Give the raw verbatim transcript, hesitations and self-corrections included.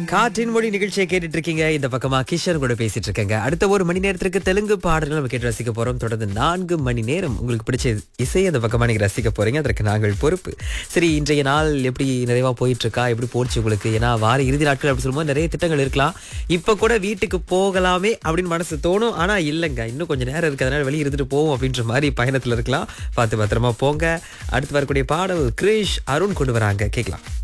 காற்றின் மொழி நிகழ்ச்சியை கேட்டுட்டு இருக்கீங்க. இந்த பக்கமா கிஷன் கூட பேசிட்டு இருக்கேங்க. அடுத்த ஒரு மணி நேரத்திற்கு தெலுங்கு பாடல்கள் நம்ம கேட்டு ரசிக்க போறோம். தொடர்ந்து நான்கு மணி நேரம் உங்களுக்கு பிடிச்ச இசையை அந்த பக்கமா நீங்க ரசிக்க போறீங்க. அதற்கு நாங்கள் பொறுப்பு. சரி, இன்றைய நாள் எப்படி நிறைவா போயிட்டு இருக்கா, எப்படி போச்சு உங்களுக்கு? ஏன்னா வார இறுதி நாட்கள் அப்படி சொல்லும்போது நிறைய திட்டங்கள் இருக்கலாம். இப்ப கூட வீட்டுக்கு போகலாமே அப்படின்னு மனசு தோணும். ஆனா இல்லைங்க, இன்னும் கொஞ்சம் நேரம் இருக்கு, அதனால வெளியே இருந்துட்டு போவோம் அப்படின்ற மாதிரி பயணத்துல இருக்கலாம். பார்த்து பத்திரமா போங்க. அடுத்து வரக்கூடிய பாடல் கிரிஷ் அருண் கொண்டு வராங்க, கேட்கலாம்.